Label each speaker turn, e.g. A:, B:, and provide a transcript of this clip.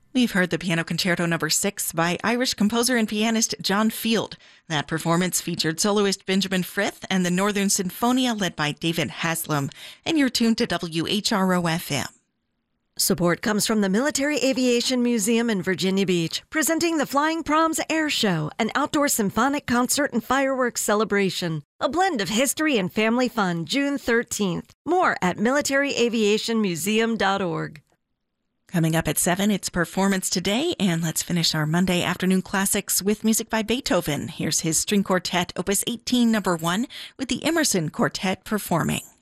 A: We've heard the Piano Concerto No. 6 by Irish composer and pianist John Field. That performance featured soloist Benjamin Frith and the Northern Sinfonia led by David Haslam. And you're tuned to WHRO-FM.
B: Support comes from the Military Aviation Museum in Virginia Beach, presenting the Flying Proms Air Show, an outdoor symphonic concert and fireworks celebration. A blend of history and family fun, June 13th. More at militaryaviationmuseum.org.
A: Coming up at 7, it's Performance Today, and let's finish our Monday afternoon classics with music by Beethoven. Here's his string quartet, Opus 18, No. 1, with the Emerson Quartet performing.